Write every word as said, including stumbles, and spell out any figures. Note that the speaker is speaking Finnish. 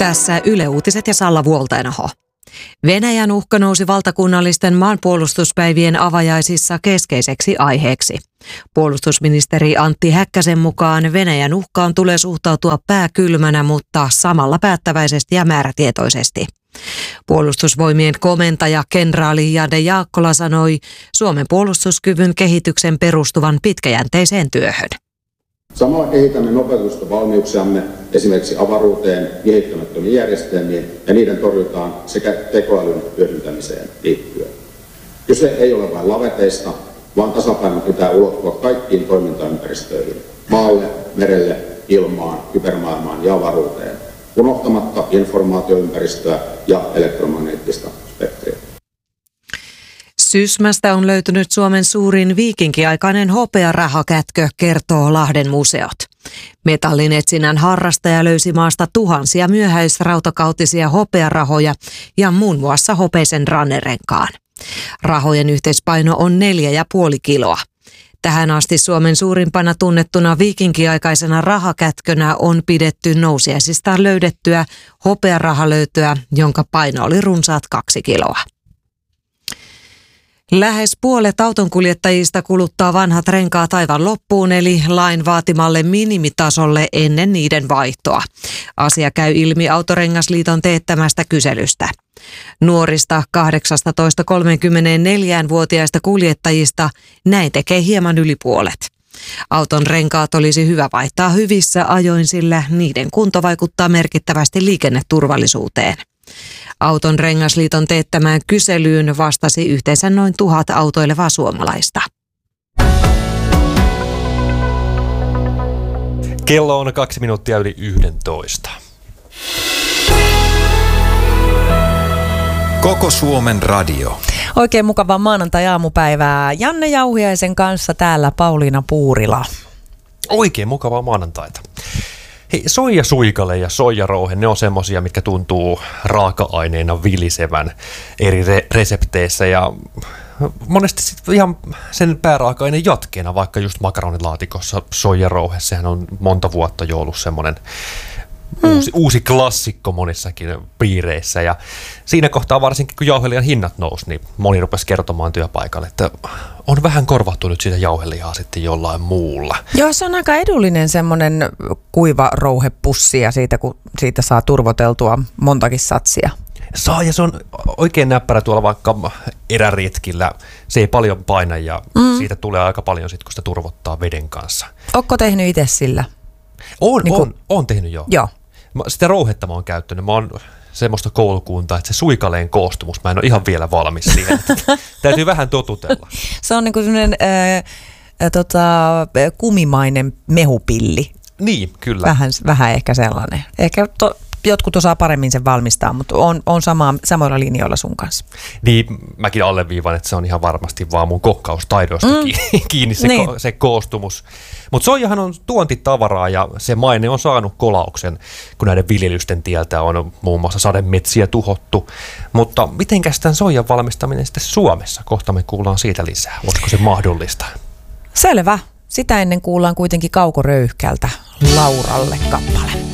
Tässä Yle Uutiset ja Salla Vuoltainaho. Venäjän uhka nousi valtakunnallisten maanpuolustuspäivien avajaisissa keskeiseksi aiheeksi. Puolustusministeri Antti Häkkäsen mukaan Venäjän uhkaan tulee suhtautua pääkylmänä, mutta samalla päättäväisesti ja määrätietoisesti. Puolustusvoimien komentaja kenraali Jade Jaakkola sanoi Suomen puolustuskyvyn kehityksen perustuvan pitkäjänteiseen työhön. Samalla kehitämme nopeutusta valmiuksiamme esimerkiksi avaruuteen, miehittämättömiin järjestelmiin ja niiden torjutaan sekä tekoälyn hyödyntämiseen liittyen. Kyse ei ole vain laveteista, vaan tasapaino pitää ulottua kaikkiin toimintaympäristöihin, maalle, merelle, ilmaan, kybermaailmaan ja avaruuteen, unohtamatta informaatioympäristöä ja elektromagneettista spektriä. Sysmästä on löytynyt Suomen suurin viikinkiaikainen hopearahakätkö, kertoo Lahden museot. Metallin etsinnän harrastaja löysi maasta tuhansia myöhäisrautakautisia hopearahoja ja muun muassa hopeisen rannerenkaan. Rahojen yhteispaino on neljä ja puoli kiloa. Tähän asti Suomen suurimpana tunnettuna viikinkiaikaisena rahakätkönä on pidetty nousiaisista löydettyä hopearahalöytöä, jonka paino oli runsaat kaksi kiloa. Lähes puolet autonkuljettajista kuluttaa vanhat renkaat aivan loppuun, eli lain vaatimalle minimitasolle ennen niiden vaihtoa. Asia käy ilmi Autorengasliiton teettämästä kyselystä. Nuorista kahdeksastatoista kolmekymmentäneljä-vuotiaista kuljettajista näin tekee hieman yli puolet. Auton renkaat olisi hyvä vaihtaa hyvissä ajoin, sillä niiden kunto vaikuttaa merkittävästi liikenneturvallisuuteen. Auton rengasliiton teettämään kyselyyn vastasi yhteensä noin tuhat autoilevaa suomalaista. Kello on kaksi minuuttia yli yhdentoista. Koko Suomen radio. Oikein mukavaa maanantai-aamupäivää Janne Jauhiaisen kanssa täällä Pauliina Puurila. Oikein mukavaa maanantaita. Hei, soijasuikale ja soijarouhe, ne on semmosia, mitkä tuntuu raaka-aineena vilisevän eri re- resepteissä ja monesti sitten ihan sen pääraaka-aineen jatkeena, vaikka just makaronilaatikossa soijarouhe, sehän on monta vuotta jo ollut semmoinen mm. uusi, uusi klassikko monissakin piireissä ja siinä kohtaa varsinkin kun jauhelijan hinnat nousi, niin moni rupesi kertomaan työpaikalle, että on vähän korvattu nyt sitä jauhelijaa sitten jollain muulla. Joo, se on aika edullinen semmoinen kuiva rouhepussi ja siitä, kun siitä saa turvoteltua montakin satsia. Saa, ja se on oikein näppärä tuolla vaikka eräretkillä. Se ei paljon paina ja mm. siitä tulee aika paljon sitten, kun sitä turvottaa veden kanssa. Ootko tehnyt itse sillä? On, niin kun... on, on tehnyt jo. Joo. Mä, sitä rouhetta mä oon käyttänyt. Mä oon semmoista koulukuntaa, että se suikaleen koostumus, mä en ole ihan vielä valmis siihen. Täytyy vähän totutella. Se on niin kuin semmoinen äh, tota, kumimainen mehupilli. Niin, kyllä. Vähän, vähän ehkä sellainen. Ehkä to, jotkut osaa paremmin sen valmistaa, mutta on, on sama, samoilla linjoilla sun kanssa. Niin, mäkin alleviivan, että se on ihan varmasti vaan mun kokkaustaidoista mm. kiinni se, niin. ko, se koostumus. Mutta soijahan on tuontitavaraa ja se maine on saanut kolauksen, kun näiden viljelysten tieltä on muun muassa sademetsiä tuhottu. Mutta mitenkäs tämän soijan valmistaminen sitten Suomessa? Kohta me kuullaan siitä lisää. Olisiko se mahdollista? Selvä. Sitä ennen kuullaan kuitenkin Kauko Röyhkältä Lauralle kappale.